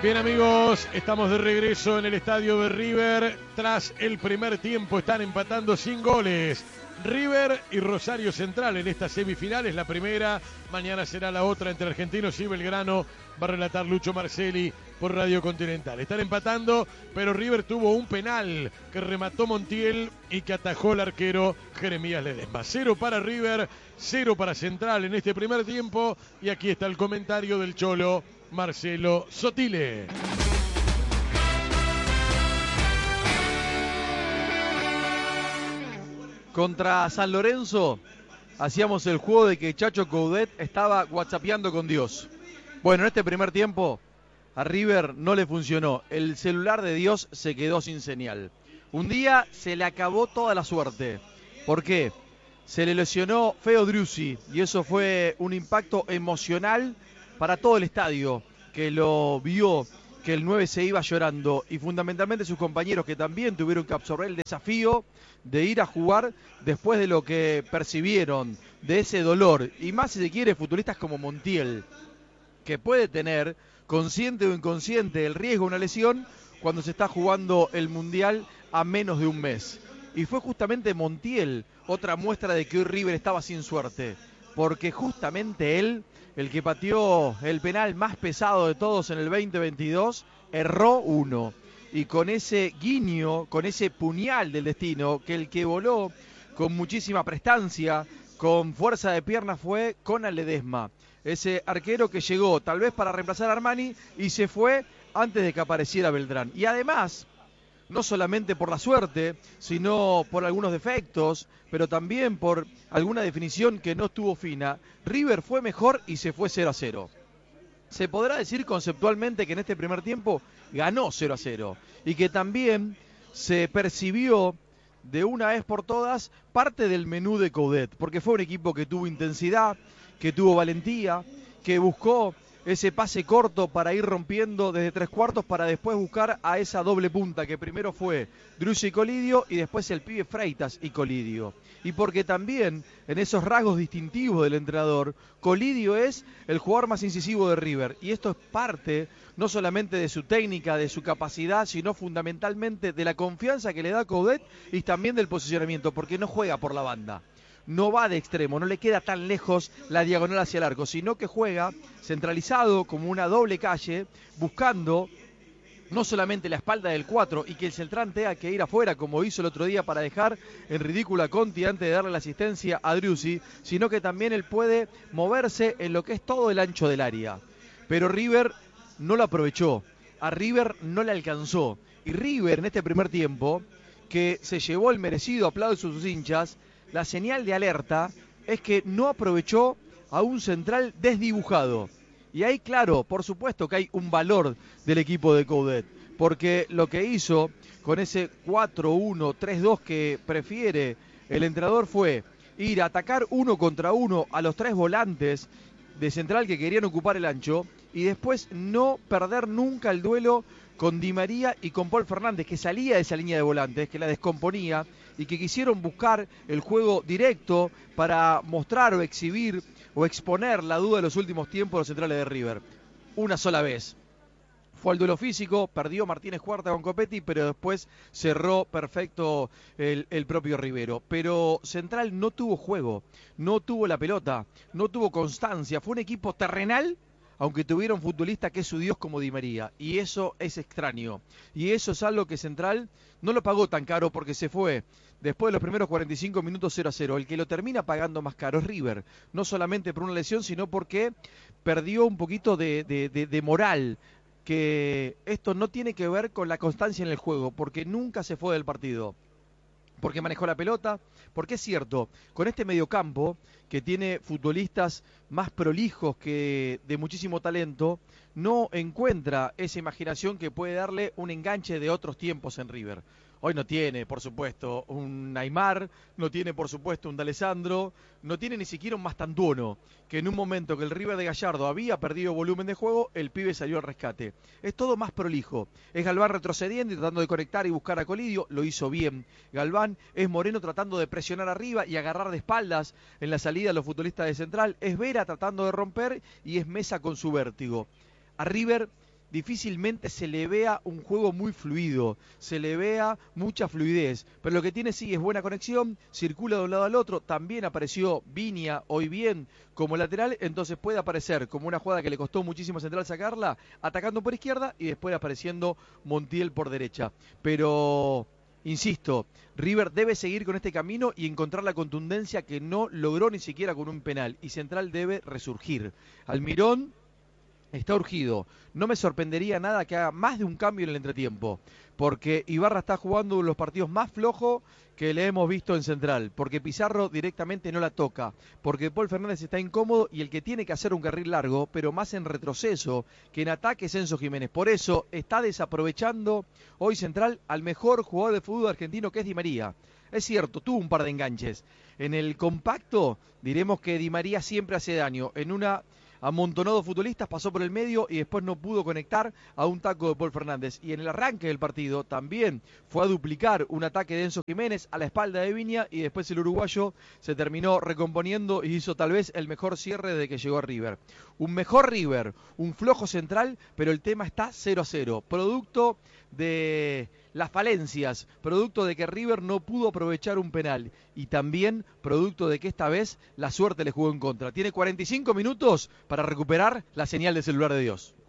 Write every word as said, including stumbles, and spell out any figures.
Bien amigos, estamos de regreso en el estadio de River. Tras el primer tiempo están empatando sin goles River y Rosario Central en estas semifinales. La primera, mañana será la otra entre Argentinos y Belgrano. Va a relatar Lucho Marcelli por Radio Continental. Están empatando, pero River tuvo un penal que remató Montiel y que atajó el arquero Jeremías Ledesma. Cero para River, cero para Central en este primer tiempo. Y aquí está el comentario del Cholo Marcelo Sotile. Contra San Lorenzo hacíamos el juego de que Chacho Coudet estaba whatsappeando con Dios. Bueno, en este primer tiempo a River no le funcionó. El celular de Dios se quedó sin señal. Un día se le acabó toda la suerte. ¿Por qué? Se le lesionó Feo Driussi y eso fue un impacto emocional para todo el estadio, que lo vio, que el nueve se iba llorando, y fundamentalmente sus compañeros, que también tuvieron que absorber el desafío de ir a jugar después de lo que percibieron, de ese dolor, y más si se quiere futbolistas como Montiel, que puede tener, consciente o inconsciente, el riesgo de una lesión cuando se está jugando el Mundial a menos de un mes. Y fue justamente Montiel otra muestra de que hoy River estaba sin suerte, porque justamente él, el que pateó el penal más pesado de todos en el veinte veintidós, erró uno. Y con ese guiño, con ese puñal del destino, que el que voló con muchísima prestancia, con fuerza de pierna, fue Conan Ledesma. Ese arquero que llegó tal vez para reemplazar a Armani y se fue antes de que apareciera Beltrán. Y además, no solamente por la suerte, sino por algunos defectos, pero también por alguna definición que no estuvo fina, River fue mejor y se fue cero a cero. Se podrá decir conceptualmente que en este primer tiempo ganó cero a cero y que también se percibió de una vez por todas parte del menú de Coudet, porque fue un equipo que tuvo intensidad, que tuvo valentía, que buscó ese pase corto para ir rompiendo desde tres cuartos para después buscar a esa doble punta que primero fue Driussi y Colidio y después el pibe Freitas y Colidio. Y porque también en esos rasgos distintivos del entrenador, Colidio es el jugador más incisivo de River. Y esto es parte no solamente de su técnica, de su capacidad, sino fundamentalmente de la confianza que le da Coudet y también del posicionamiento, porque no juega por la banda. No va de extremo, no le queda tan lejos la diagonal hacia el arco, sino que juega centralizado como una doble calle, buscando no solamente la espalda del cuatro y que el central tenga que ir afuera, como hizo el otro día para dejar en ridículo a Conti antes de darle la asistencia a Driussi, sino que también él puede moverse en lo que es todo el ancho del área. Pero River no lo aprovechó, a River no le alcanzó. Y River en este primer tiempo, que se llevó el merecido aplauso de sus hinchas, la señal de alerta es que no aprovechó a un central desdibujado. Y ahí, claro, por supuesto que hay un valor del equipo de Coudet, porque lo que hizo con ese cuatro uno tres dos que prefiere el entrenador fue ir a atacar uno contra uno a los tres volantes de central que querían ocupar el ancho y después no perder nunca el duelo con Di María y con Paul Fernández, que salía de esa línea de volantes, que la descomponía y que quisieron buscar el juego directo para mostrar o exhibir o exponer la duda de los últimos tiempos de los centrales de River. Una sola vez. Fue al duelo físico, perdió Martínez Cuarta con Copetti, pero después cerró perfecto el, el propio Rivero. Pero Central no tuvo juego, no tuvo la pelota, no tuvo constancia. Fue un equipo terrenal, aunque tuviera un futbolista que es su Dios como Di María. Y eso es extraño. Y eso es algo que Central no lo pagó tan caro porque se fue después de los primeros cuarenta y cinco minutos cero a cero. El que lo termina pagando más caro es River. No solamente por una lesión, sino porque perdió un poquito de, de, de, de moral. Que esto no tiene que ver con la constancia en el juego, porque nunca se fue del partido. Porque manejó la pelota, porque es cierto, con este mediocampo que tiene futbolistas más prolijos que de muchísimo talento, no encuentra esa imaginación que puede darle un enganche de otros tiempos en River. Hoy no tiene, por supuesto, un Neymar, no tiene, por supuesto, un D'Alessandro, no tiene ni siquiera un Mastantuono, que en un momento que el River de Gallardo había perdido volumen de juego, el pibe salió al rescate. Es todo más prolijo. Es Galván retrocediendo y tratando de conectar y buscar a Colidio, lo hizo bien. Galván es Moreno tratando de presionar arriba y agarrar de espaldas en la salida a los futbolistas de Central. Es Vera tratando de romper y es Mesa con su vértigo. A River difícilmente se le vea un juego muy fluido, se le vea mucha fluidez, pero lo que tiene sí es buena conexión, circula de un lado al otro, también apareció Viña hoy bien como lateral, entonces puede aparecer como una jugada que le costó muchísimo a Central sacarla, atacando por izquierda y después apareciendo Montiel por derecha, pero... Insisto, River debe seguir con este camino y encontrar la contundencia que no logró ni siquiera con un penal. Y Central debe resurgir. Almirón está urgido. No me sorprendería nada que haga más de un cambio en el entretiempo. Porque Ibarra está jugando uno de los partidos más flojos que le hemos visto en Central. Porque Pizarro directamente no la toca. Porque Paul Fernández está incómodo y el que tiene que hacer un carril largo, pero más en retroceso que en ataque, es Enzo Jiménez. Por eso está desaprovechando hoy Central al mejor jugador de fútbol argentino, que es Di María. Es cierto, tuvo un par de enganches. En el compacto diremos que Di María siempre hace daño. En una... amontonado de futbolistas, pasó por el medio y después no pudo conectar a un taco de Paul Fernández. Y en el arranque del partido también fue a duplicar un ataque de Enzo Jiménez a la espalda de Viña y después el uruguayo se terminó recomponiendo y hizo tal vez el mejor cierre desde que llegó a River. Un mejor River, un flojo Central, pero el tema está cero a cero. Producto de las falencias, producto de que River no pudo aprovechar un penal y también producto de que esta vez la suerte le jugó en contra. Tiene cuarenta y cinco minutos para recuperar la señal de celular de Dios.